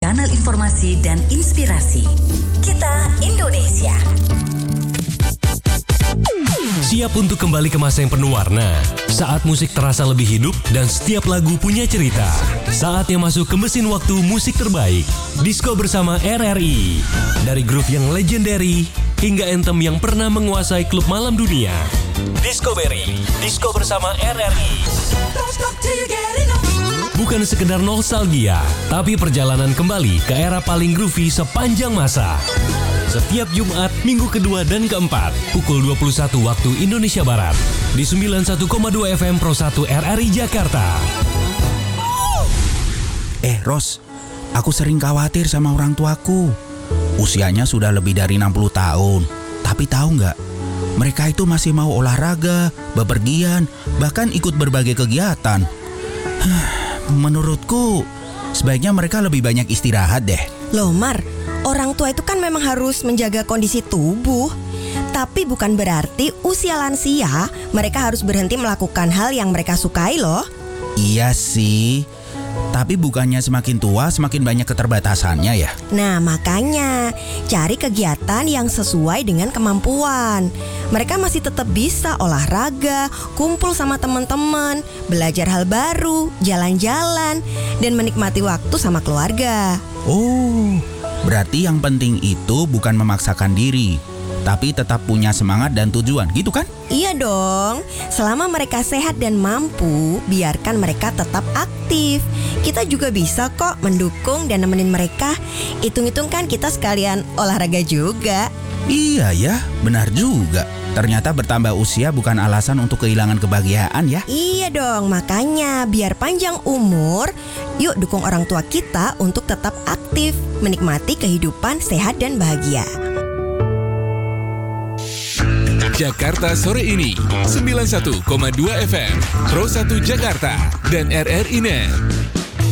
kanal informasi dan inspirasi. Kita Indonesia. Siap untuk kembali ke masa yang penuh warna. Saat musik terasa lebih hidup dan setiap lagu punya cerita. Saatnya masuk ke mesin waktu musik terbaik. Disko bersama RRI. Dari grup yang legendary hingga anthem yang pernah menguasai klub malam dunia. Discovery, Disko bersama RRI. Bukan sekedar nostalgia, tapi perjalanan kembali ke era paling groovy sepanjang masa. Setiap Jumat, minggu kedua dan keempat, pukul 21 waktu Indonesia Barat, di 91,2 FM Pro 1 RRI Jakarta. Ros, aku sering khawatir sama orang tuaku. Usianya sudah lebih dari 60 tahun. Tapi tahu nggak? Mereka itu masih mau olahraga, bepergian, bahkan ikut berbagai kegiatan. Menurutku, sebaiknya mereka lebih banyak istirahat deh. Loh Mar, orang tua itu kan memang harus menjaga kondisi tubuh. Tapi bukan berarti usia lansia mereka harus berhenti melakukan hal yang mereka sukai loh. Iya sih, tapi bukannya semakin tua semakin banyak keterbatasannya ya? Nah makanya, cari kegiatan yang sesuai dengan kemampuan. Mereka masih tetap bisa olahraga, kumpul sama teman-teman, belajar hal baru, jalan-jalan, dan menikmati waktu sama keluarga. Oh, berarti yang penting itu bukan memaksakan diri, tapi tetap punya semangat dan tujuan, gitu kan? Iya dong, selama mereka sehat dan mampu, biarkan mereka tetap aktif. Kita juga bisa kok mendukung dan nemenin mereka. Hitung-hitung kan kita sekalian olahraga juga. Iya ya, benar juga. Ternyata bertambah usia bukan alasan untuk kehilangan kebahagiaan ya. Iya dong, makanya biar panjang umur, yuk dukung orang tua kita untuk tetap aktif, menikmati kehidupan sehat dan bahagia. Jakarta sore ini 91,2 FM Pro 1 Jakarta dan RRI Net.